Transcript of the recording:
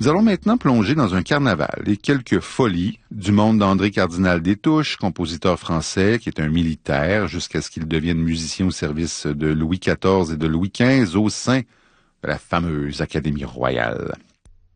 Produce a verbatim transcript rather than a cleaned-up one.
Nous allons maintenant plonger dans un carnaval et quelques folies du monde d'André Cardinal des Touches, compositeur français qui est un militaire jusqu'à ce qu'il devienne musicien au service de Louis quatorze et de Louis quinze au sein de la fameuse Académie royale.